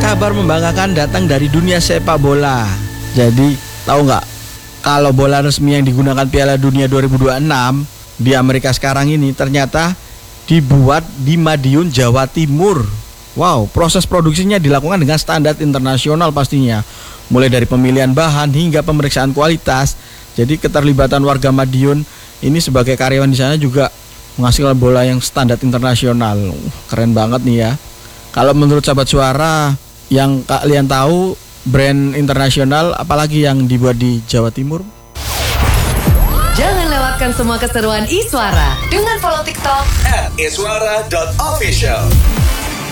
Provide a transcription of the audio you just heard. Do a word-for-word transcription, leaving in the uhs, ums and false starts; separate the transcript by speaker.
Speaker 1: kabar membanggakan datang dari dunia sepak bola. Jadi, tahu nggak? Kalau bola resmi yang digunakan Piala Dunia dua ribu dua puluh enam di Amerika sekarang ini ternyata dibuat di Madiun, Jawa Timur. Wow, proses produksinya dilakukan dengan standar internasional pastinya. Mulai dari pemilihan bahan hingga pemeriksaan kualitas. Jadi keterlibatan warga Madiun ini sebagai karyawan di sana juga menghasilkan bola yang standar internasional. Keren banget nih ya. Kalau menurut sahabat suara yang kalian tahu brand internasional apalagi yang dibuat di Jawa Timur?
Speaker 2: Jangan lewatkan semua keseruan Iswara dengan follow TikTok
Speaker 3: at iswara dot official.